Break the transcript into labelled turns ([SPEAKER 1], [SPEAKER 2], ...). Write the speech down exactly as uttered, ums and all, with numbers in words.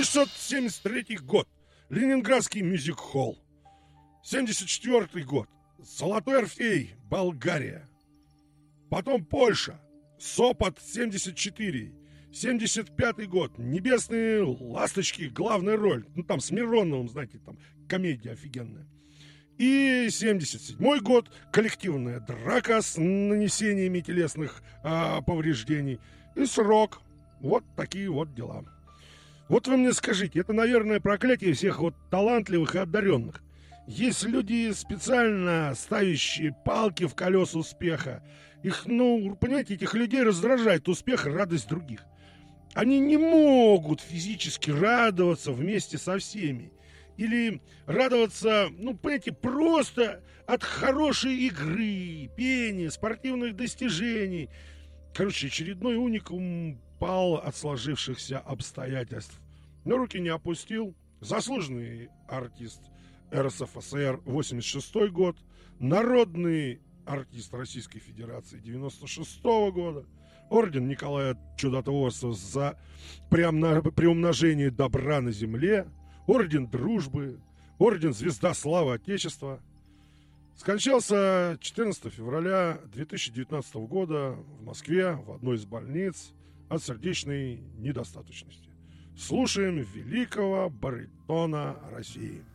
[SPEAKER 1] тысяча девятьсот семьдесят третий год. Ленинградский мюзик-холл. семьдесят четвёртый год. Золотой Орфей, Болгария. Потом Польша. Сопот, семьдесят четыре. семьдесят пятый год. Небесные ласточки, главная роль. Ну, там с Мироновым, знаете, там комедия офигенная. И семьдесят седьмой год. Коллективная драка с нанесениями телесных а, повреждений. И срок. Вот такие вот дела. Вот вы мне скажите, это, наверное, проклятие всех вот талантливых и одаренных. Есть люди, специально ставящие палки в колеса успеха. Их, ну, понимаете, этих людей раздражает успех и радость других. Они не могут физически радоваться вместе со всеми. Или радоваться, ну, понимаете, просто от хорошей игры, пения, спортивных достижений. Короче, очередной уникум пал от сложившихся обстоятельств. Но руки не опустил. Заслуженный артист эр эс эф эс эр восемьдесят шестой год. Народный артист Российской Федерации девяносто шестого года. Орден Николая Чудотворца за приумножение добра на земле. Орден Дружбы. Орден Звезда Славы Отечества. Скончался четырнадцатого февраля две тысячи девятнадцатого года в Москве в одной из больниц от сердечной недостаточности. Слушаем великого баритона России.